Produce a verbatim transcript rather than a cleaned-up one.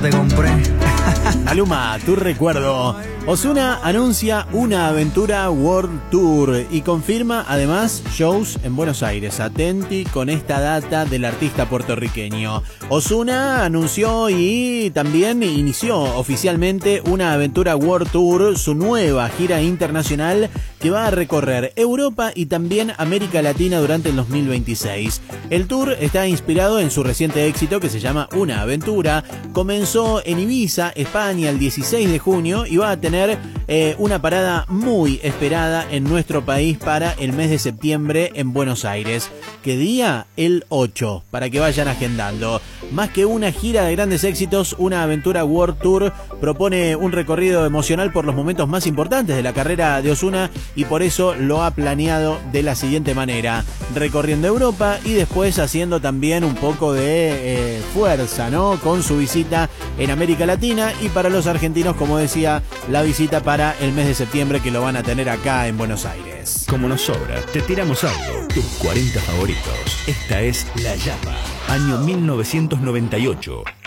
Te compré. Maluma, tu recuerdo. Ozuna anuncia una aventura World Tour y confirma además shows en Buenos Aires. Atenti con esta data del artista puertorriqueño. Ozuna anunció y también inició oficialmente una aventura World Tour, su nueva gira internacional que va a recorrer Europa y también América Latina durante el dos mil veintiséis. El tour está inspirado en su reciente éxito que se llama Una Aventura. Comenzó en Ibiza, España, el dieciséis de junio y va a tener eh, una parada muy esperada en nuestro país para el mes de septiembre en Buenos Aires. ¿Qué día? El ocho, para que vayan agendando. Más que una gira de grandes éxitos, Una Aventura World Tour propone un recorrido emocional por los momentos más importantes de la carrera de Ozuna y por eso lo ha planeado de la siguiente manera: recorriendo Europa y después haciendo también un poco de eh, fuerza, ¿no? Con su visita en América Latina y para los argentinos, como decía, la visita para el mes de septiembre que lo van a tener acá en Buenos Aires. Como nos sobra, te tiramos algo. Tus cuarenta favoritos. Esta es La Yapa, año mil novecientos noventa y ocho.